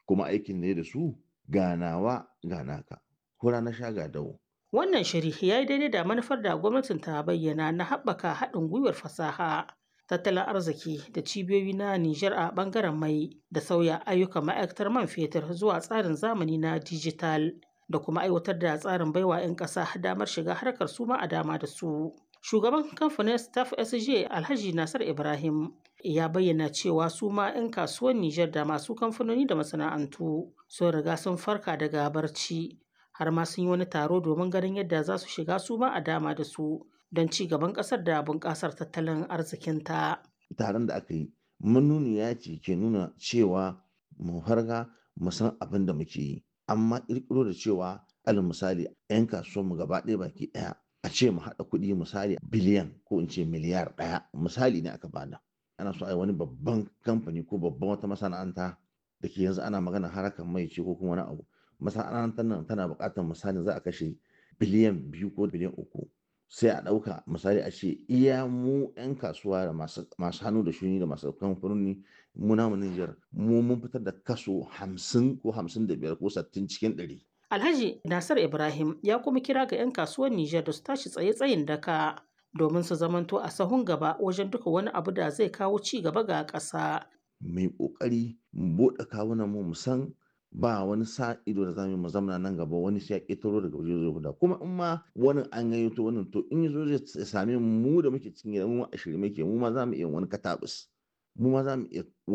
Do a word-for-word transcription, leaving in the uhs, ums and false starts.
kuma aikin ne da su ganawa ga naka hura na sha ga dawo. Wannan shiri ya yi daidai da manufar da gwamnatin ta bayyana na haɓaka haɗin gwiwar fasaha, tattalin arziki da cibiyoyi na Nijar a ɓangaren mai da sauya ayyukan ma'aikatar man fetur zuwa tsarin zamani na dijital da kuma aiwatar da tsarin baiwa 'yan ƙasa damar shiga harkar su ma a dama da su. Shugaban kamfanin Staff S J Alhaji Nasir Ibrahim ya bayyana cewa su ma 'yan kasuwar Nijar da masu kamfanoni da masana'antu sun riga sun farka daga barci har ma sun yi wani taro domin ganin yadda za su shiga su ma a dama da su don ci gaban ƙasar da bunƙasar tattalin arzikinta. Taron da aka yi manuniya ce ke nuna cewa mu farga mu san abin da muke yi amma ƙirƙiro da cewa alal misali 'yan kasuwanmu gaba ɗaya baki ɗaya a ce mu haɗa kuɗi misali biliyan ko in ce miliyar ɗaya misali ne aka bada ana so a yi wani babban kamfani ko babban wata masana'anta da ke yanzu ana magana harkar mai ce ko kuma wani abu masana'antar nan tana buƙatar misali za a kashe biliyan biyu ko biliyan uku sai a ɗauka misali a ce iya mu 'yan kasuwa da masu hannu da shuni da masu kamfanoni mu namu Nijar mu mun fitar da kaso hamsin ko hamsin da biyar ko sittin cikin ɗari. Alhaji Nasir Ibrahim ya kuma kira ga 'yan kasuwar Nijar da su tashi tsaye tsayin daka domin su zamanto a sahun gaba wajen duka wani abu da zai kawo ci gaba ga ƙasa. Mai ƙoƙari mu buɗe kawunan mu mu san ba wani sa ido da zamu mu zamana nan gaba wani sai ya ƙetaro daga waje zai guda kuma in ma wani an gayyato wannan to in yazo zai same mu da muke cikin gida mu a shirye muke mu ma za mu iya wani katabus mu ma za mu iya